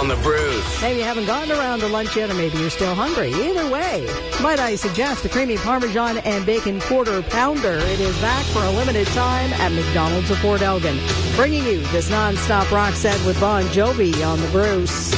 the Bruce. Maybe you haven't gotten around to lunch yet, or maybe you're still hungry. Either way, might I suggest the creamy Parmesan and bacon quarter pounder. It is back for a limited time at McDonald's of Fort Elgin. Bringing you this non-stop rock set with Bon Jovi on the Bruce.